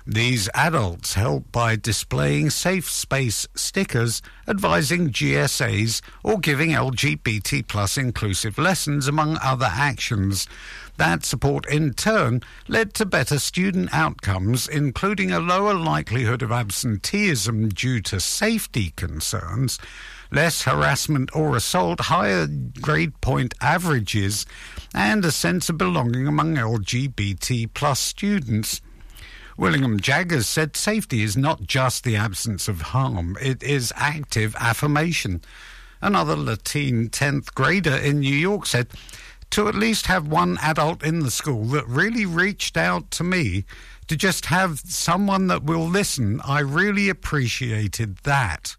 These adults help by displaying safe space stickers, advising GSAs, or giving LGBT plus inclusive lessons, among other actions. That support, in turn, led to better student outcomes, including a lower likelihood of absenteeism due to safety concerns, less harassment or assault, higher grade point averages, and a sense of belonging among LGBT plus students. William Jaggers said safety is not just the absence of harm, it is active affirmation. Another Latin 10th grader in New York said, to at least have one adult in the school that really reached out to me, to just have someone that will listen, I really appreciated that.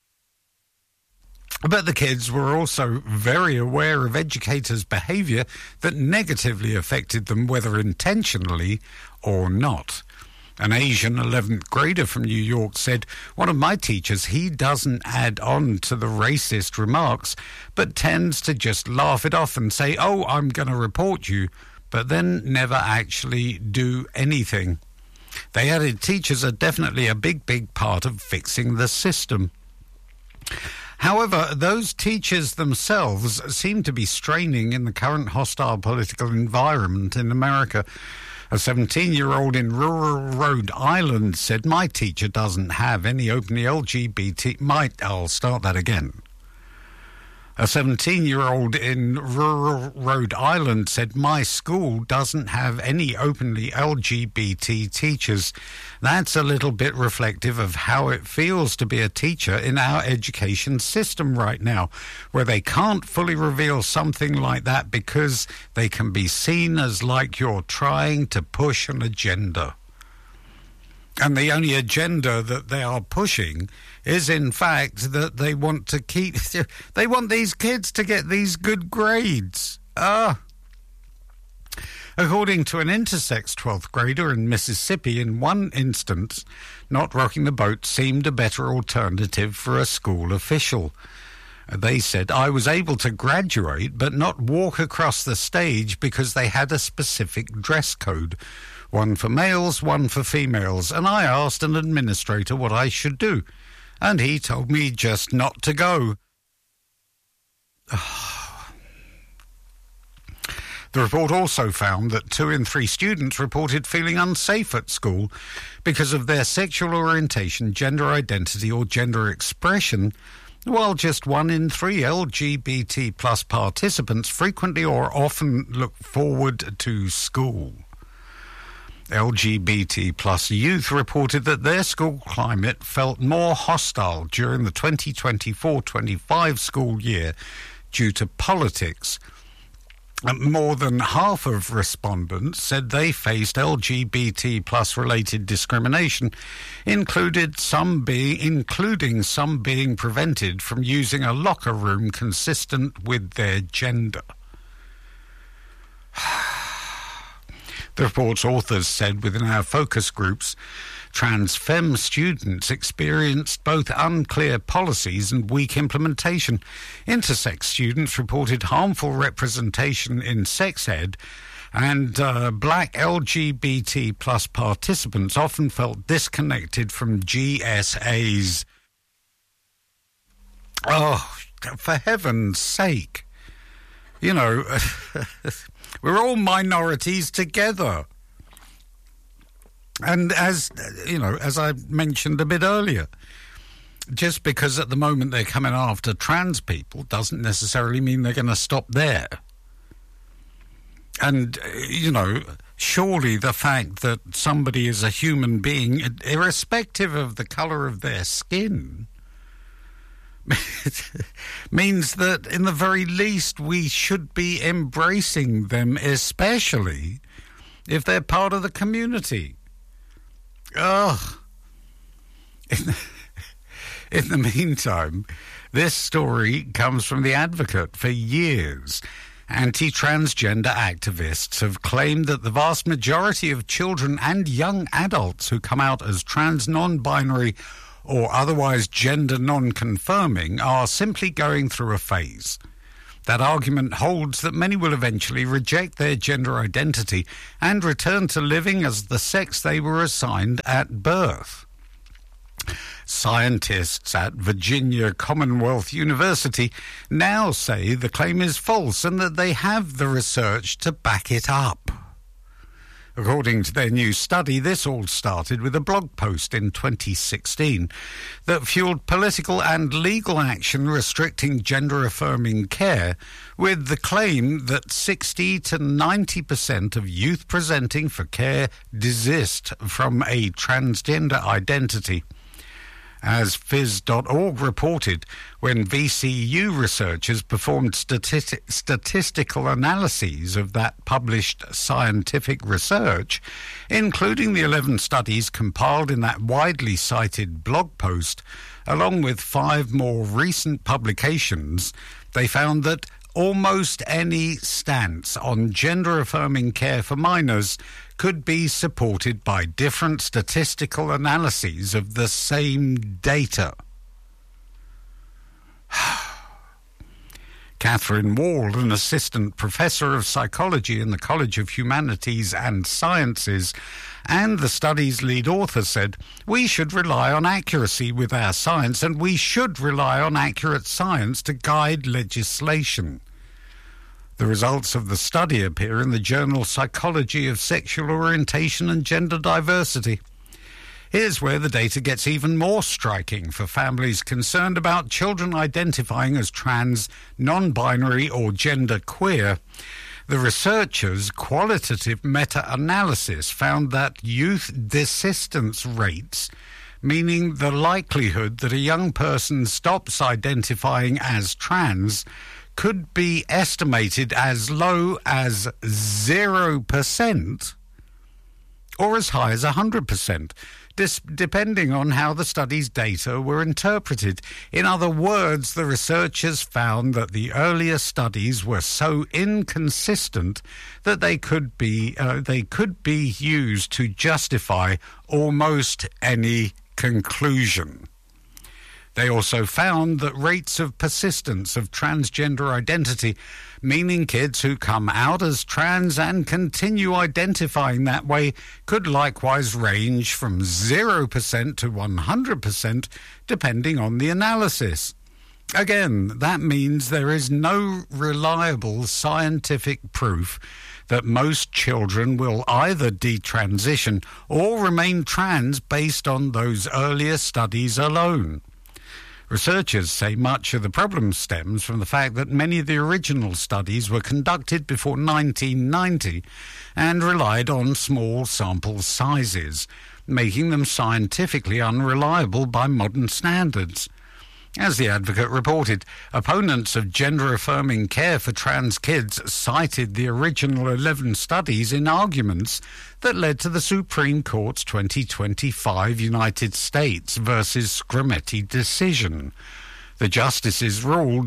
But the kids were also very aware of educators' behaviour that negatively affected them, whether intentionally or not. An Asian 11th grader from New York said, one of my teachers, he doesn't add on to the racist remarks, but tends to just laugh it off and say, oh, I'm going to report you, but then never actually do anything. They added, teachers are definitely a big part of fixing the system. However, those teachers themselves seem to be straining in the current hostile political environment in America. A 17-year-old in rural Rhode Island said, my teacher doesn't have any openly LGBT... I'll start that again. A 17-year-old in rural Rhode Island said, my school doesn't have any openly LGBT teachers. That's a little bit reflective of how it feels to be a teacher in our education system right now, where they can't fully reveal something like that because they can be seen as like you're trying to push an agenda. And the only agenda that they are pushing is, in fact, that they want to keep... They want these kids to get these good grades. According to an intersex 12th grader in Mississippi, in one instance, not rocking the boat seemed a better alternative for a school official. They said, I was able to graduate but not walk across the stage because they had a specific dress code. One for males, one for females, and I asked an administrator what I should do, and he told me just not to go. The report also found that 2 in 3 students reported feeling unsafe at school because of their sexual orientation, gender identity, or gender expression, while just 1 in 3 LGBT plus participants frequently or often look forward to school. LGBT plus youth reported that their school climate felt more hostile during the 2024-25 school year due to politics. More than half of respondents said they faced LGBT plus related discrimination, including some being prevented from using a locker room consistent with their gender. The report's authors said within our focus groups, trans femme students experienced both unclear policies and weak implementation. Intersex students reported harmful representation in sex ed, and black LGBT plus participants often felt disconnected from GSAs. Oh, for heaven's sake. You know, we're all minorities together. And as I mentioned a bit earlier, just because at the moment they're coming after trans people doesn't necessarily mean they're going to stop there. And, surely the fact that somebody is a human being, irrespective of the colour of their skin, means that in the very least we should be embracing them, especially if they're part of the community. Ugh. In the meantime, this story comes from The Advocate. For years, anti-transgender activists have claimed that the vast majority of children and young adults who come out as trans, non-binary or otherwise gender non-confirming are simply going through a phase. That argument holds that many will eventually reject their gender identity and return to living as the sex they were assigned at birth. Scientists at Virginia Commonwealth University now say the claim is false and that they have the research to back it up. According to their new study, this all started with a blog post in 2016 that fueled political and legal action restricting gender-affirming care, with the claim that 60 to 90% of youth presenting for care desist from a transgender identity. As Phys.org reported, when VCU researchers performed statistical analyses of that published scientific research, including the 11 studies compiled in that widely cited blog post, along with 5 more recent publications, they found that almost any stance on gender-affirming care for minors could be supported by different statistical analyses of the same data. Catherine Wall, an assistant professor of psychology in the College of Humanities and Sciences and the study's lead author, said, "We should rely on accuracy with our science, and we should rely on accurate science to guide legislation." The results of the study appear in the journal Psychology of Sexual Orientation and Gender Diversity. Here's where the data gets even more striking for families concerned about children identifying as trans, non-binary or genderqueer. The researchers' qualitative meta-analysis found that youth desistance rates, meaning the likelihood that a young person stops identifying as trans, could be estimated as low as 0% or as high as 100%, depending on how the study's data were interpreted. In other words, the researchers found that the earlier studies were so inconsistent that they could be used to justify almost any conclusion. They also found that rates of persistence of transgender identity, meaning kids who come out as trans and continue identifying that way, could likewise range from 0% to 100%, depending on the analysis. Again, that means there is no reliable scientific proof that most children will either detransition or remain trans based on those earlier studies alone. Researchers say much of the problem stems from the fact that many of the original studies were conducted before 1990 and relied on small sample sizes, making them scientifically unreliable by modern standards. As the Advocate reported, opponents of gender-affirming care for trans kids cited the original 11 studies in arguments that led to the Supreme Court's 2025 United States versus Scarametti decision. The justices ruled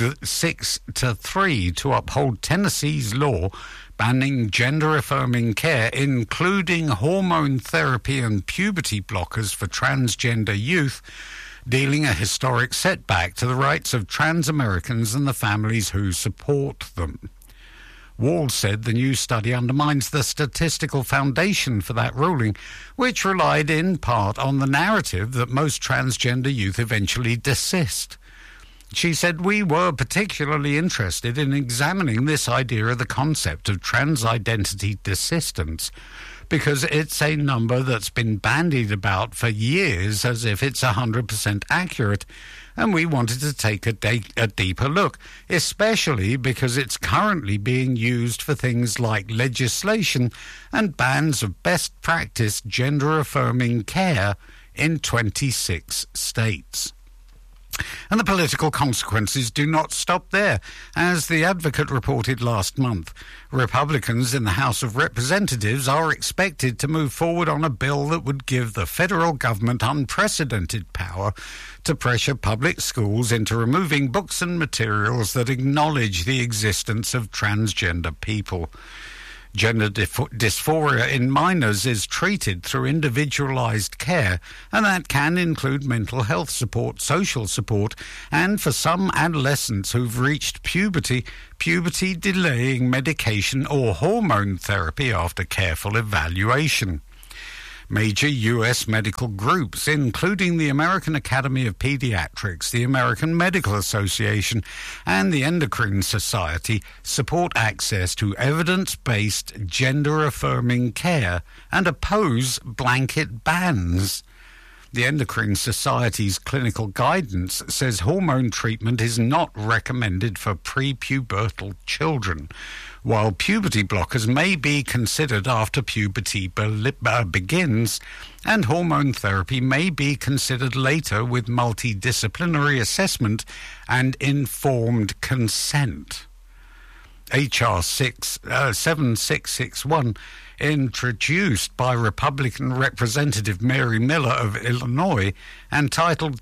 6-3 to uphold Tennessee's law banning gender-affirming care, including hormone therapy and puberty blockers for transgender youth, dealing a historic setback to the rights of trans Americans and the families who support them. Wall said the new study undermines the statistical foundation for that ruling, which relied in part on the narrative that most transgender youth eventually desist. She said, "We were particularly interested in examining this idea of the concept of trans identity desistance, because it's a number that's been bandied about for years as if it's 100% accurate, and we wanted to take a deeper look, especially because it's currently being used for things like legislation and bans of best practice gender-affirming care in 26 states." And the political consequences do not stop there. As the Advocate reported last month, Republicans in the House of Representatives are expected to move forward on a bill that would give the federal government unprecedented power to pressure public schools into removing books and materials that acknowledge the existence of transgender people. Gender dysphoria in minors is treated through individualized care, and that can include mental health support, social support, and for some adolescents who've reached puberty, puberty-delaying medication or hormone therapy after careful evaluation. Major U.S. medical groups, including the American Academy of Pediatrics, the American Medical Association, and the Endocrine Society, support access to evidence-based gender-affirming care and oppose blanket bans. The Endocrine Society's clinical guidance says hormone treatment is not recommended for prepubertal children, while puberty blockers may be considered after puberty begins, and hormone therapy may be considered later with multidisciplinary assessment and informed consent. H.R. 7661, introduced by Republican Representative Mary Miller of Illinois and titled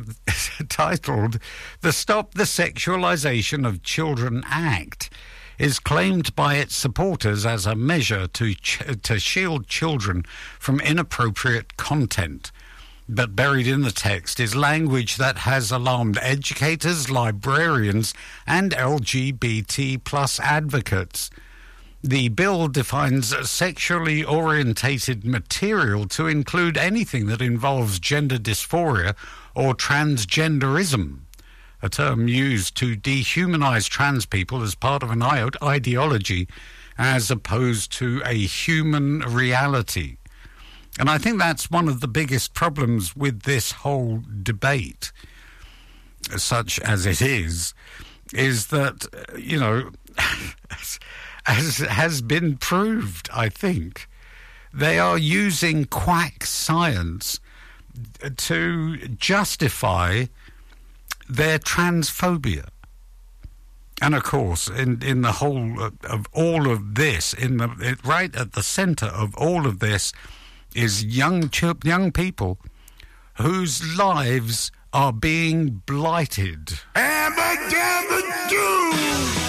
the Stop the Sexualization of Children Act, is claimed by its supporters as a measure to shield children from inappropriate content. But buried in the text is language that has alarmed educators, librarians, and LGBT plus advocates. The bill defines sexually orientated material to include anything that involves gender dysphoria or transgenderism, a term used to dehumanize trans people as part of an ideology as opposed to a human reality. And I think that's one of the biggest problems with this whole debate, such as it is that, you know, as has been proved, I think, they are using quack science to justify their transphobia. And of course, in the whole of all of this, right at the centre of all of this, is young people whose lives are being blighted. Abba-dabba-doo!